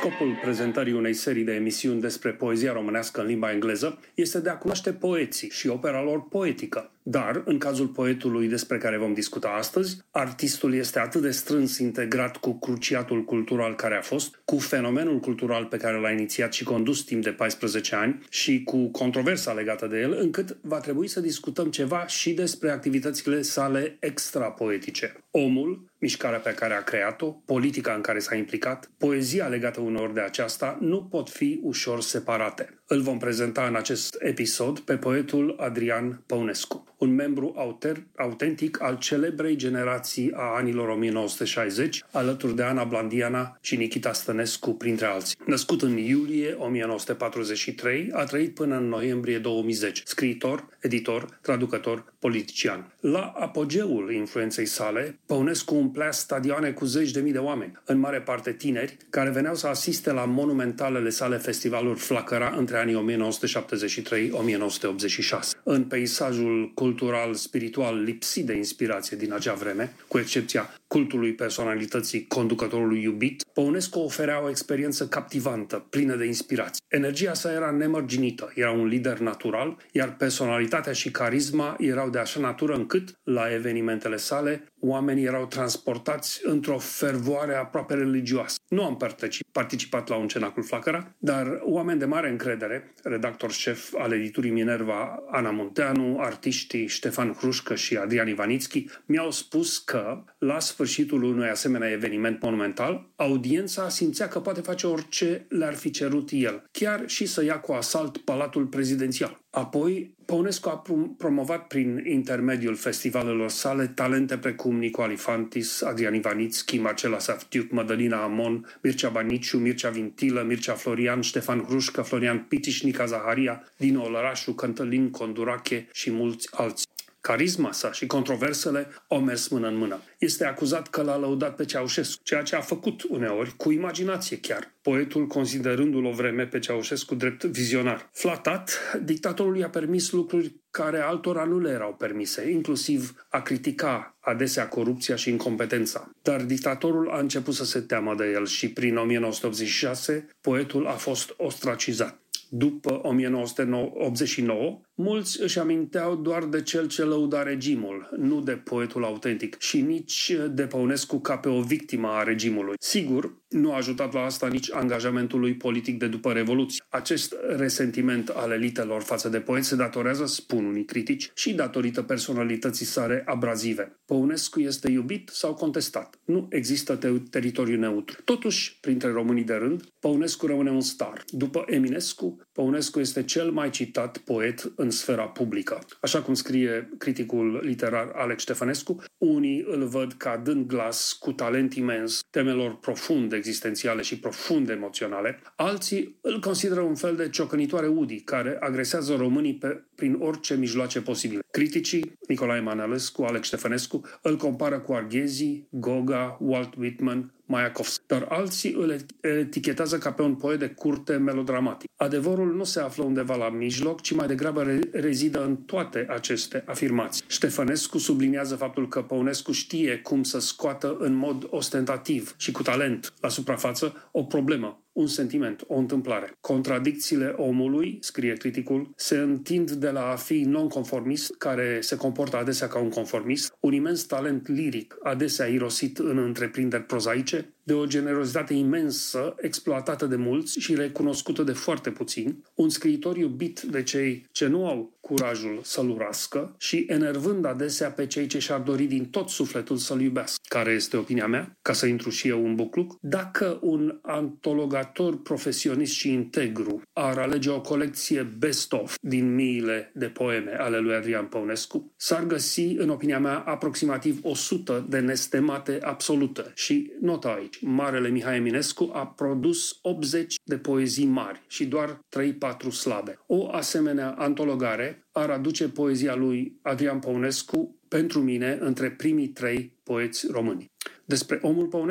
Scopul prezentării unei serii de emisiuni despre poezia românească în limba engleză este de a cunoaște poeții și opera lor poetică. Dar, în cazul poetului despre care vom discuta astăzi, artistul este atât de strâns integrat cu cruciatul cultural care a fost, cu fenomenul cultural pe care l-a inițiat și condus timp de 14 ani și cu controversa legată de el, încât va trebui să discutăm ceva și despre activitățile sale extrapoetice. Omul, mișcarea pe care a creat-o, politica în care s-a implicat, poezia legată uneori de aceasta, nu pot fi ușor separate. Îl vom prezenta în acest episod pe poetul Adrian Păunescu, un membru autentic al celebrei generații a anilor 1960, alături de Ana Blandiana și Nichita Stănescu, printre alții. Născut în iulie 1943, a trăit până în noiembrie 2010. Scriitor, editor, traducător, politician. La apogeul influenței sale, Păunescu umplea stadioane cu zeci de mii de oameni, în mare parte tineri, care veneau să asiste la monumentalele sale festivaluri Flacăra între anii 1973-1986. În peisajul cultural, spiritual lipsit de inspirație din acea vreme, cu excepția cultului personalității conducătorului iubit, Păunescu oferea o experiență captivantă, plină de inspirație. Energia sa era nemărginită, era un lider natural, iar personalitatea și carisma erau de așa natură încât, la evenimentele sale, oamenii erau transportați într-o fervoare aproape religioasă. Nu am participat la un cenacul Flacăra, dar oameni de mare încredere, redactor șef al editurii Minerva Ana Munteanu, artiștii Ștefan Hrușcă și Adrian Ivanițchi, mi-au spus că, la sfârșitul unui asemenea eveniment monumental, audiența simțea că poate face orice le-ar fi cerut el, chiar și să ia cu asalt Palatul Prezidențial. Apoi, Păunescu a promovat prin intermediul festivalelor sale talente precum Nicu Alifantis, Adrian Ivanițchi, Marcela Saftiuc, Mădălina Amon, Mircea Baniciu, Mircea Vintilă, Mircea Florian, Ștefan Hrușcă, Florian Pitiș, Nica Zaharia, Dino Olărașu, Căntălin Condurache și mulți alții. Carisma sa și controversele au mers mână în mână. Este acuzat că l-a lăudat pe Ceaușescu, ceea ce a făcut uneori cu imaginație chiar, poetul considerându-l o vreme pe Ceaușescu drept vizionar. Flatat, dictatorul i-a permis lucruri care altora nu le erau permise, inclusiv a critica adesea corupția și incompetența. Dar dictatorul a început să se teamă de el și prin 1986 poetul a fost ostracizat. După 1989, mulți își aminteau doar de cel ce lăuda regimul, nu de poetul autentic și nici de Păunescu ca pe o victimă a regimului. Sigur, nu a ajutat la asta nici angajamentul lui politic de după Revoluție. Acest resentiment al elitelor față de poet se datorează, spun unii critici, și datorită personalității sale abrazive. Păunescu este iubit sau contestat. Nu există teritoriu neutru. Totuși, printre românii de rând, Păunescu rămâne un star. După Eminescu, Păunescu este cel mai citat poet în sfera publică. Așa cum scrie criticul literar Alex Ștefănescu, unii îl văd ca dând glas cu talent imens temelor profunde existențiale și profunde emoționale, alții îl consideră un fel de ciocănitoare Udi, care agresează românii prin orice mijloace posibile. Criticii, Nicolae Manelescu, Alex Ștefănescu, îl compară cu Arghezi, Goga, Walt Whitman, Mayakovsky, dar alții îl etichetează ca pe un poet de curte melodramatic. Adevărul nu se află undeva la mijloc, ci mai degrabă rezidă în toate aceste afirmații. Ștefănescu subliniază faptul că Păunescu știe cum să scoată în mod ostentativ și cu talent la suprafață o problemă, un sentiment, o întâmplare. Contradicțiile omului, scrie criticul, se întind de la a fi nonconformist, care se comportă adesea ca un conformist, un imens talent liric, adesea irosit în întreprinderi prozaice, de o generozitate imensă, exploatată de mulți și recunoscută de foarte puțini, un scriitor iubit de cei ce nu au curajul să-l urască și enervând adesea pe cei ce și-ar dori din tot sufletul să-l iubească. Care este opinia mea? Ca să intru și eu în bucluc? Dacă un antologator profesionist și integru ar alege o colecție best-of din miile de poeme ale lui Adrian Păunescu, s-ar găsi, în opinia mea, aproximativ 100 de nestemate absolute. Și nota aici, marele Mihai Eminescu a produs 80 de poezii mari și doar 3-4 slabe. O asemenea antologare ar aduce poezia lui Adrian Păunescu, pentru mine, între primii 3 poeți români. Despre omul Păunescu,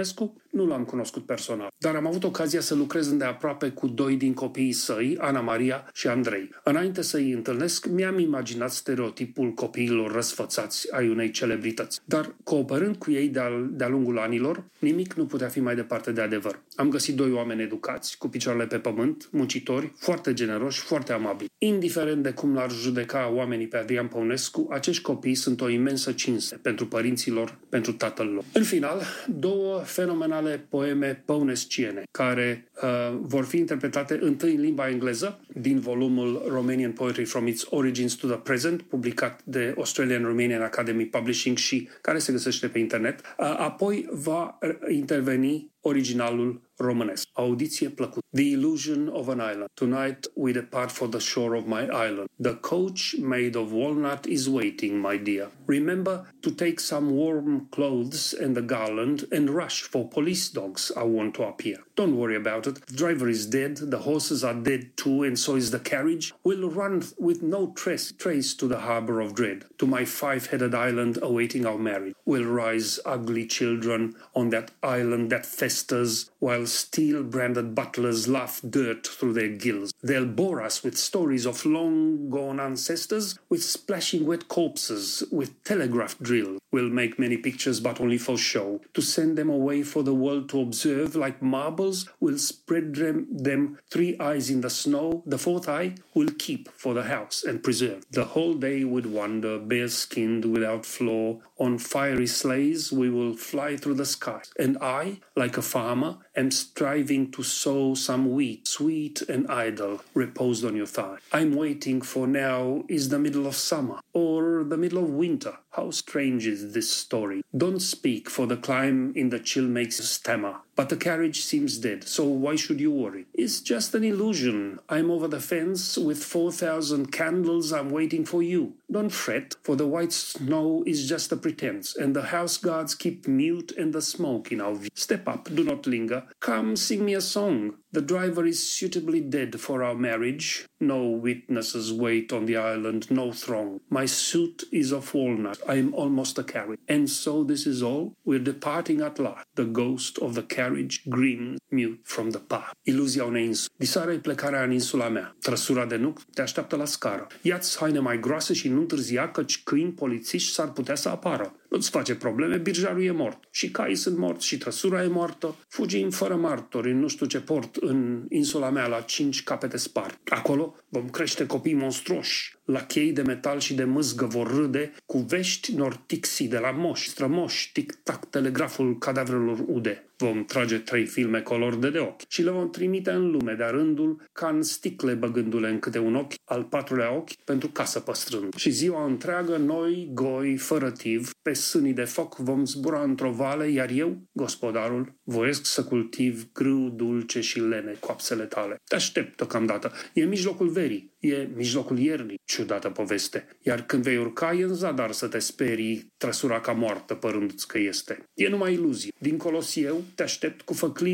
nu l-am cunoscut personal, dar am avut ocazia să lucrez îndeaproape cu 2 din copiii săi, Ana Maria și Andrei. Înainte să îi întâlnesc, mi-am imaginat stereotipul copiilor răsfățați ai unei celebrități. Dar cooperând cu ei de-a lungul anilor, nimic nu putea fi mai departe de adevăr. Am găsit 2 oameni educați, cu picioarele pe pământ, muncitori, foarte generoși, foarte amabili. Indiferent de cum l-ar judeca oamenii pe Adrian Păunescu, acești copii sunt o imensă cinste pentru părinții lor, pentru tatăl lor. În final, 2 fenomenale poeme păunesciene, care vor fi interpretate întâi în limba engleză, din volumul Romanian Poetry from its Origins to the Present, publicat de Australian Romanian Academy Publishing și care se găsește pe internet. Apoi va interveni originalul românesc. Audiție plăcută. The Illusion of an Island. Tonight we depart for the shore of my island. The coach made of walnut is waiting, my dear. Remember to take some warm clothes and the garland and rush, for police dogs are wont to appear. Don't worry about it. The driver is dead, the horses are dead too, and so is the carriage. We'll run with no trace to the harbor of dread, to my 5-headed island awaiting our marriage. We'll rise ugly children on that island that festers, while steel-branded butlers laugh dirt through their gills. They'll bore us with stories of long-gone ancestors, with splashing wet corpses, with telegraph drill. We'll make many pictures, but only for show. To send them away for the world to observe, like marbles, we'll spread them 3 eyes in the snow. The 4th eye we'll keep for the house and preserve. The whole day we'd wander, bare-skinned, without flaw. On fiery sleighs we will fly through the skies. And I, like a farmer, am striving to sow some wheat, sweet and idle, reposed on your thigh. I'm waiting, for now is the middle of summer, or the middle of winter. How strange is this story. Don't speak, for the climb in the chill makes you stammer. But the carriage seems dead, so why should you worry? It's just an illusion. I'm over the fence with 4,000 candles. I'm waiting for you. Don't fret, for the white snow is just a pretense, and the house guards keep mute and the smoke in our view. Step up, do not linger. Come, sing me a song. The driver is suitably dead for our marriage. No witnesses wait on the island, no throng. My suit is of walnut. I am almost a carriage. And so this is all. We're departing at last. The ghost of the carriage grins mute from the path. Iluzia unei insule. Diseară e plecarea în insula mea. Trăsura de nuc te așteaptă la scară. Ia-ți haine mai groase și nu întârzia, căci câini polițiști s-ar putea să apară. Nu-ți face probleme, birjarul e mort. Și caii sunt morți și trăsura e moartă. Fugim fără martori în nu știu ce port, în insula mea la 5 capete spart. Acolo vom crește copii monstruoși. La chei de metal și de mâzgă vor râde, cu vești nortixii de la moși, strămoși, tic-tac, telegraful cadavrelor ude. Vom trage 3 filme color de ochi și le vom trimite în lume de-a rândul, ca în sticle băgându-le în câte un ochi, al 4-lea ochi pentru casă păstrând. Și ziua întreagă, noi, goi, fără tiv, pe sânii de foc vom zbura într-o vale, iar eu, gospodarul, voiesc să cultiv grâu, dulce și lene, coapsele tale. Te aștept deocamdată. E mijlocul verii, e mijlocul iernii, ciudată poveste. Iar când vei urca, e în zadar să te sperii, trăsura ca moartă părându-ți că este. E numai iluzie. Dincolo eu te aștept cu făclii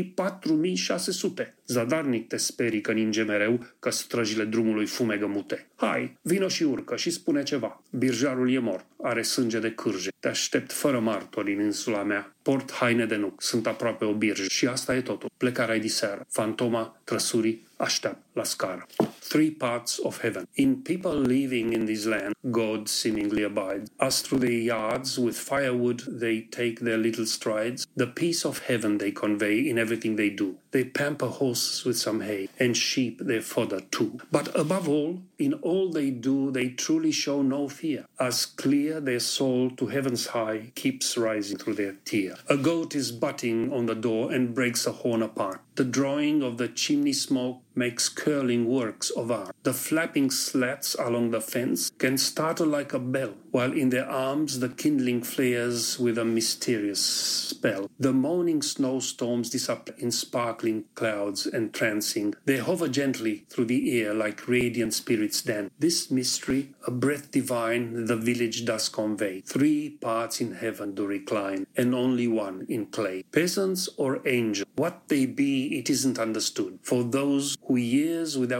4600. Zadarnic te sperii că ninge mereu, că străjile drumului fumegă mute. Hai, vino și urcă și spune ceva. Birjarul e mort, are sânge de cârje. Te aștept fără martori în insula mea. Port haine de nuc, sunt aproape o birjă. Și asta e totul. Plecarea-i diseară. Fantoma trăsurii așteaptă la scară. 3 parts of heaven. In people living in this land, God seemingly abides. As through the yards with firewood they take their little strides. The peace of heaven they convey in everything they do. They pamper horses with some hay, and sheep their fodder too. But above all, in all they do, they truly show no fear. As clear their soul to heaven's high keeps rising through their tear. A goat is butting on the door and breaks a horn apart. The drawing of the chimney smoke makes curling works of art. The flapping slats along the fence can startle like a bell, while in their arms the kindling flares with a mysterious spell. The moaning snowstorms disappear in sparkling clouds entrancing. They hover gently through the air like radiant spirits then. This mystery, a breath divine, the village does convey. 3 parts in heaven do recline, and only one in clay. Peasants or angels, what they be, it isn't understood. For those who years without a plea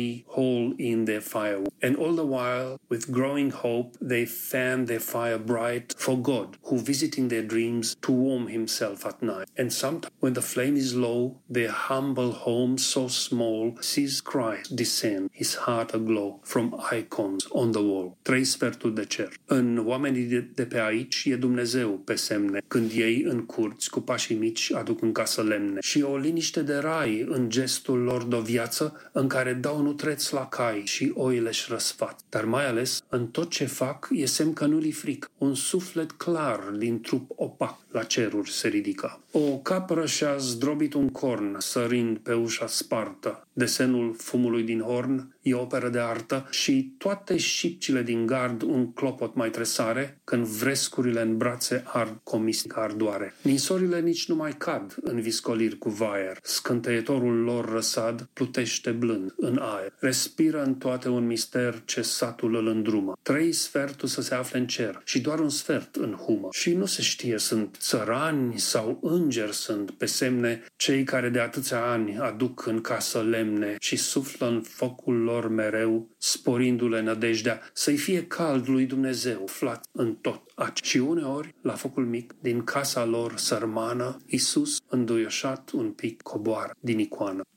a hole in their firewood. And all the while, with growing hope, they fan their fire bright for God, who visiting their dreams to warm himself at night. And sometimes, when the flame is low, their humble home so small sees Christ descend, his heart aglow from icons on the wall. 3 sferturi de cer. În oamenii de pe aici e Dumnezeu pe semne, când ei în curți cu pașii mici aduc în casă lemne. Și o liniște de rai în gestul lor de o viață în care dau nutreți la cai și oile-și răsfat. Dar mai ales, în tot ce fac, e semn că nu-li frică. Un suflet clar din trup opac la ceruri se ridică. O capră și-a zdrobit un corn, sărind pe ușa spartă. Desenul fumului din horn e operă de artă și toate șipcile din gard un clopot mai tresare, când vrescurile în brațe ard comisnică ardoare. Ninsorile nici nu mai cad în viscoliri cu vaier. Scânteietorul lor răsad plutește blând în aer. Respiră în toate un mister ce satul îl îndrumă. 3 sferturi să se afle în cer și doar un sfert în humă. Și nu se știe, sunt țărani sau îngeri sunt pe semne cei care de atâția ani aduc în casă lemne și suflă în focul lor mereu, sporindu-le nădejdea să-i fie cald lui Dumnezeu, flat în tot. Și uneori, la focul mic, din casa lor sărmană, Iisus, înduioșat un pic, coboară din icoană.